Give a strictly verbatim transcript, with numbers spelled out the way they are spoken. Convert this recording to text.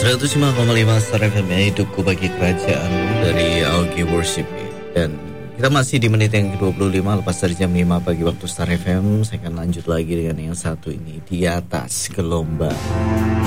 seratus lima koma lima Star F M ya, hidupku bagi kerajaan dari Augie Worship. Dan kita masih di menit yang ke dua puluh lima lepas dari jam lima pagi waktu Star F M. Saya akan lanjut lagi dengan yang satu ini, Di Atas Gelombang.